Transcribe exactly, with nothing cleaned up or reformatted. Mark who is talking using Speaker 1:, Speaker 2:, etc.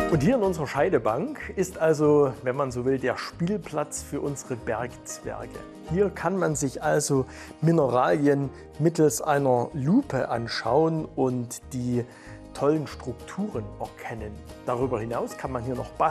Speaker 1: Und hier in unserer Scheidebank ist also, wenn man so will, der Spielplatz für unsere Bergzwerge. Hier kann man sich also Mineralien mittels einer Lupe anschauen und die tollen Strukturen erkennen. Darüber hinaus kann man hier noch basteln.